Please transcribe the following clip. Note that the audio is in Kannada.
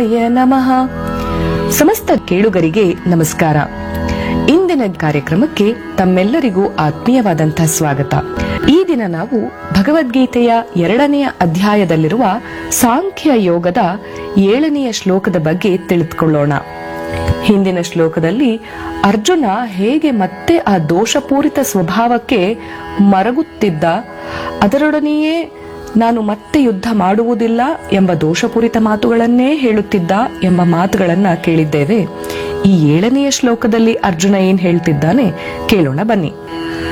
ಶ್ರೀರಾಮಾಯ ನಮಃ. ಸಮಸ್ತ ಕೇಳುಗರಿಗೆ ನಮಸ್ಕಾರ. ಇಂದಿನ ಕಾರ್ಯಕ್ರಮಕ್ಕೆ ತಮ್ಮೆಲ್ಲರಿಗೂ ಆತ್ಮೀಯವಾದಂತಹ ಸ್ವಾಗತ. ಈ ದಿನ ನಾವು ಭಗವದ್ಗೀತೆಯ 2ನೇ ಅಧ್ಯಾಯದಲ್ಲಿರುವ ಸಾಂಖ್ಯ ಯೋಗದ 7ನೆಯ ಶ್ಲೋಕದ ಬಗ್ಗೆ ತಿಳಿದುಕೊಳ್ಳೋಣ. ಹಿಂದಿನ ಶ್ಲೋಕದಲ್ಲಿ ಅರ್ಜುನ ಹೇಗೆ ಮತ್ತೆ ಆ ದೋಷಪೂರಿತ ಸ್ವಭಾವಕ್ಕೆ ಮರಗುತ್ತಿದ್ದ, ಅದರೊಡನೆಯೇ ನಾನು ಮತ್ತೆ ಯುದ್ಧ ಮಾಡುವುದಿಲ್ಲ ಎಂಬ ದೋಷಪೂರಿತ ಮಾತುಗಳನ್ನೇ ಹೇಳುತ್ತಿದ್ದ ಎಂಬ ಮಾತುಗಳನ್ನ ಕೇಳಿದ್ದೇವೆ. ಈ 7ನೆಯ ಶ್ಲೋಕದಲ್ಲಿ ಅರ್ಜುನ ಏನ್ ಹೇಳ್ತಿದ್ದಾನೆ ಕೇಳೋಣ ಬನ್ನಿ.